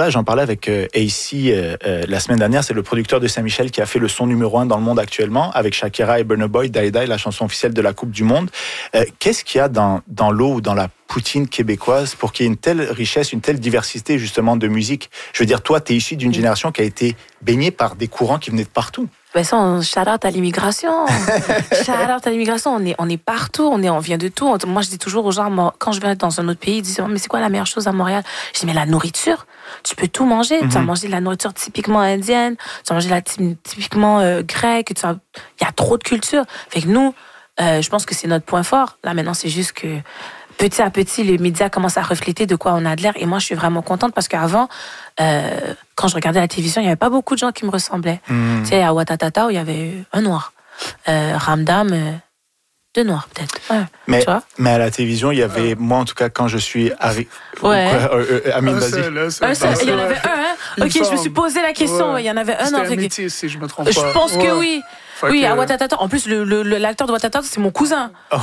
Carola, j'en parlais avec AC la semaine dernière, c'est le producteur de Saint-Michel qui a fait le son numéro 1 dans le monde actuellement, avec Shakira et Burna Boy, Die Die, la chanson officielle de la Coupe du Monde. Qu'est-ce qu'il y a dans l'eau ou dans la poutine québécoise pour qu'il y ait une telle richesse, une telle diversité justement de musique? Je veux dire, toi, tu es issu d'une génération qui a été baignée par des courants qui venaient de partout. Ben ça, shout-out à l'immigration. Shout-out à l'immigration. On est partout, on vient de tout. Moi, je dis toujours aux gens, quand je vais dans un autre pays, ils disent, mais c'est quoi la meilleure chose à Montréal? Je dis, mais la nourriture. Tu peux tout manger. Tu vas manger de la nourriture typiquement indienne, tu vas manger typiquement grecque. Il y a trop de culture. Fait que nous, je pense que c'est notre point fort. Là, maintenant, c'est juste que petit à petit, les médias commencent à refléter de quoi on a de l'air. Et moi, je suis vraiment contente parce qu'avant, quand je regardais la télévision, il n'y avait pas beaucoup de gens qui me ressemblaient. Tu sais, à Ouattatata, où il y avait un noir. Ramdam, deux noirs, peut-être. Ouais. Mais à la télévision, il y avait, moi en tout cas, quand je suis arrivé. Amine, vas-y. Il y en avait un, hein? Ok, je me suis posé la question. Ouais. Il y y en avait un. C'était un métis, si je me trompe pas. Je pense que oui. Oui, à Ouattatata. En plus, l'acteur de Ouattatata, c'est mon cousin. Oh.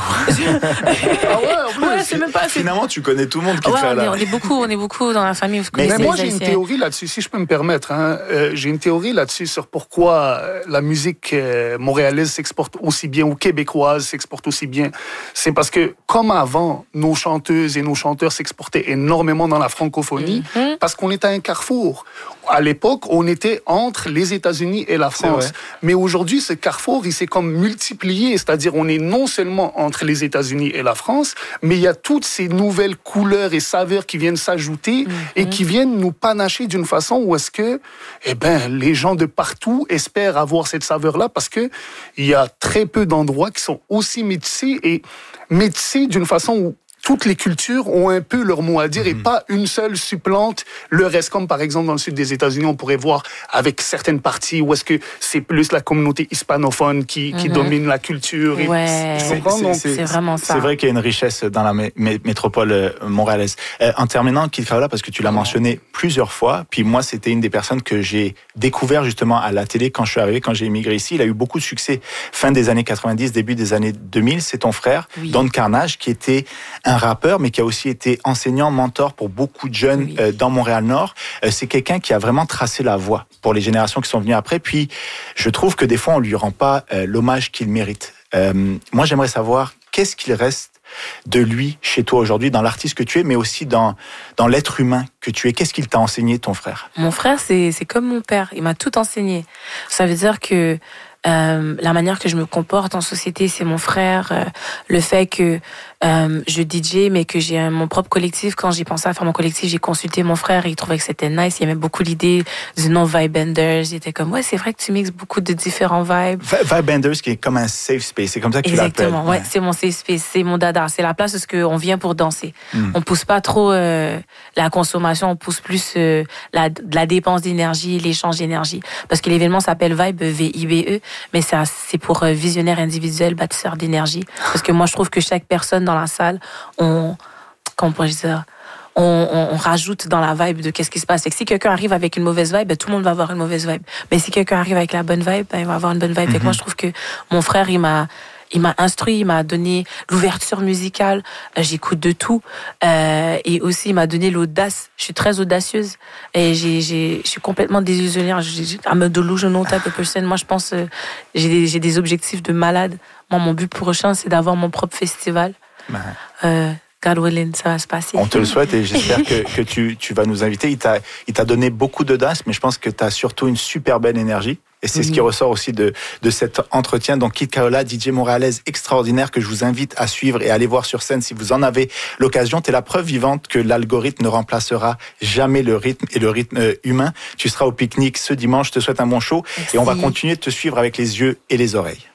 Ouais, c'est même pas. Finalement, tu connais tout le monde qui fait là. On est beaucoup dans la famille. Mais moi, j'ai une théorie là-dessus, si je peux me permettre. J'ai une théorie là-dessus sur pourquoi la musique montréalaise s'exporte aussi bien ou québécoise s'exporte aussi bien. C'est parce que, comme avant, nos chanteuses et nos chanteurs s'exportaient énormément dans la francophonie, parce qu'on était à un carrefour. À l'époque, on était entre les États-Unis et la France. Mais aujourd'hui, ce carrefour, il s'est comme multiplié. C'est-à-dire, on est non seulement entre les États-Unis et la France, mais il y a toutes ces nouvelles couleurs et saveurs qui viennent s'ajouter et qui viennent nous panacher d'une façon où est-ce que, les gens de partout espèrent avoir cette saveur-là parce que il y a très peu d'endroits qui sont aussi métissés et métissés d'une façon où toutes les cultures ont un peu leur mot à dire et pas une seule supplante le reste. Comme par exemple dans le sud des États-Unis, on pourrait voir avec certaines parties où est-ce que c'est plus la communauté hispanophone qui domine la culture. Ouais, c'est vraiment ça. C'est vrai qu'il y a une richesse dans la métropole montréalaise. En terminant, Kid Carola, parce que tu l'as mentionné plusieurs fois, puis moi c'était une des personnes que j'ai découvert justement à la télé quand je suis arrivé, quand j'ai immigré ici. Il a eu beaucoup de succès fin des années 90, début des années 2000. C'est ton frère, Don Carnage, qui était un rappeur, mais qui a aussi été enseignant, mentor pour beaucoup de jeunes dans Montréal-Nord. C'est quelqu'un qui a vraiment tracé la voie pour les générations qui sont venues après. Puis, je trouve que des fois, on lui rend pas l'hommage qu'il mérite. Moi, j'aimerais savoir qu'est-ce qu'il reste de lui chez toi aujourd'hui, dans l'artiste que tu es, mais aussi dans l'être humain que tu es. Qu'est-ce qu'il t'a enseigné, ton frère? Mon frère, c'est comme mon père. Il m'a tout enseigné. Ça veut dire que la manière que je me comporte en société, c'est mon frère. Le fait que je DJ, mais que j'ai mon propre collectif. Quand j'ai pensé à faire mon collectif, j'ai consulté mon frère. Il trouvait que c'était nice. Il aimait beaucoup l'idée du nom Vibenders. Il était comme, ouais, c'est vrai que tu mixes beaucoup de différents vibes. Vibenders, qui est comme un safe space. C'est comme ça que tu l'appelles. Exactement. Ouais, c'est mon safe space. C'est mon dada. C'est la place où on vient pour danser. On pousse pas trop la consommation. On pousse plus la dépense d'énergie, l'échange d'énergie. Parce que l'événement s'appelle Vibe, V-I-B-E. Mais c'est pour visionnaires individuels, bâtisseurs d'énergie. Parce que moi, je trouve que chaque personne dans la salle, on rajoute dans la vibe de qu'est-ce qui se passe. Et que si quelqu'un arrive avec une mauvaise vibe, tout le monde va avoir une mauvaise vibe. Mais si quelqu'un arrive avec la bonne vibe, il va avoir une bonne vibe. Fait que moi, je trouve que mon frère, il m'a instruit, il m'a donné l'ouverture musicale, j'écoute de tout, et aussi il m'a donné l'audace. Je suis très audacieuse et je suis complètement désillusionnée. I'm a delusional type of person. Moi, je pense, j'ai des objectifs de malade. Moi, mon but prochain, c'est d'avoir mon propre festival. God willing, ça va se passer. On te le souhaite et j'espère que tu vas nous inviter. Il t'a donné beaucoup d'audace, mais je pense que tu as surtout une super belle énergie. Et c'est ce qui ressort aussi de cet entretien. Donc, Kid Carola, DJ montréalaise extraordinaire que je vous invite à suivre et à aller voir sur scène si vous en avez l'occasion. T'es la preuve vivante que l'algorithme ne remplacera jamais le rythme et le rythme humain. Tu seras au pique-nique ce dimanche. Je te souhaite un bon show. Merci. Et on va continuer de te suivre avec les yeux et les oreilles.